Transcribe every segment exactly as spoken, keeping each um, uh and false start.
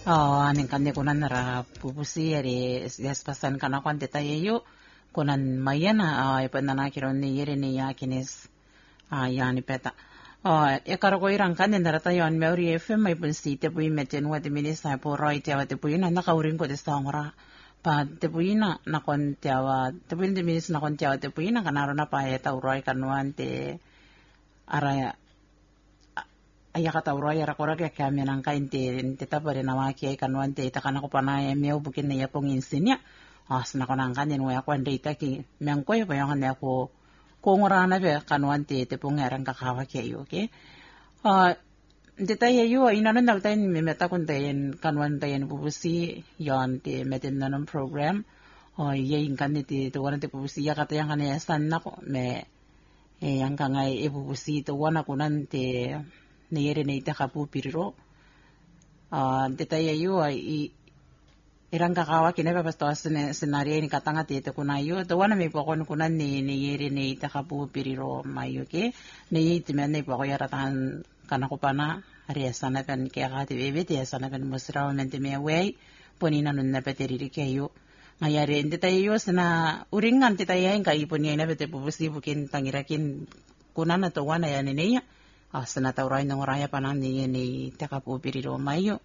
Oh, aning kande kunan nara pupusi ari despasan kana kwante tayo kunan mayana ay panana kiron ni yere ni yakinis ah yani peta. Oh, e karo ko irang kande nara tayo an meuri F M ay punsi te pui meten wati minisa po right ya wati pui na nakaurin ko de sangora pa te pui na na kwante wa te pui de minis na kwante wa te pui na kanaro na pa eta urai kanuan te ara aya kata uro aya rakora kaya kaya menang kain te te tapare na waki ay kanuan te ita kana ko pana ya meu bukin na ya pong insinya as na ko nang kanin wa ko ande ita ki meng ko ya yang ko ko ngora na be kanuan te te pong erang kakawa ke yo ke ah te ta ye yo ina na nal tain me meta kun te en kanuan te en bubusi yon te meten na program o ye in kan te te wana te bubusi ya kata yang kana san na ko me e yang kangai e bubusi te wana kunan te neyere nei te kapu piriro ah te tai ayu i irang kakawa kine pa pasto sene senario ni katanga te te kuna yo to wana me pokon kuna ni neyere nei te kapu piriro mayo ke nei te me nei poko yara tan kana ko pana ari sana kan ke ga te bebe te sana kan musra mente me wei ponina nun na peteri ke yo ngayare te tai yo sena uringan te tai ai kai ponia na bete pupusi bukin tangirakin kuna na to wana ya neneya asana taurai nang raya panan ni ni teka po piriro mayo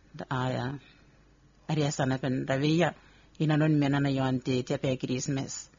ah ari asana pen ravia inanon mena na yon te te pe Christmas